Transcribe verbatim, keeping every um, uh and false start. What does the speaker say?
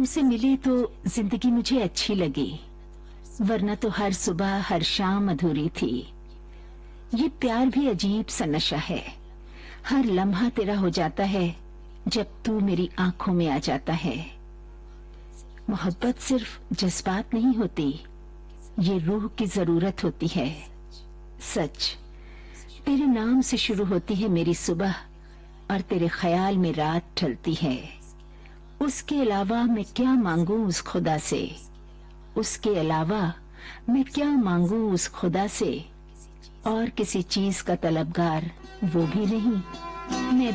तुमसे मिली तो जिंदगी मुझे अच्छी लगी, वरना तो हर सुबह हर शाम अधूरी थी। ये प्यार भी अजीब सा नशा है, हर लम्हा तेरा हो जाता है जब तू मेरी आंखों में आ जाता है। मोहब्बत सिर्फ जज्बात नहीं होती, ये रूह की जरूरत होती है। सच, तेरे नाम से शुरू होती है मेरी सुबह और तेरे ख्याल में रात ढलती है। उसके अलावा मैं क्या मांगू उस खुदा से, उसके अलावा मैं क्या मांगू उस खुदा से, और किसी चीज का तलबगार वो भी नहीं, मैं